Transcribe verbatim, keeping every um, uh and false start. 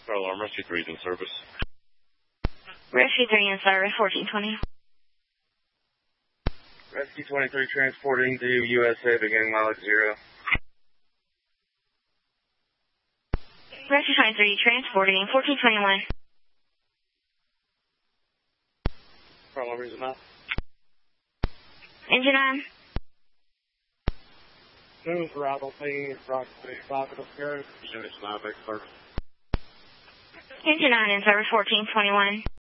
Alarm, Rescue three is in service. Rescue three in service, fourteen twenty. Rescue twenty-three transporting to U S A, beginning mileage zero. Rescue twenty-three transporting, fourteen twenty-one. Alarm is enough. Engine on. News arrival, taking approximately five of the carriage. Units now make service. Engine on in service, fourteen twenty-one.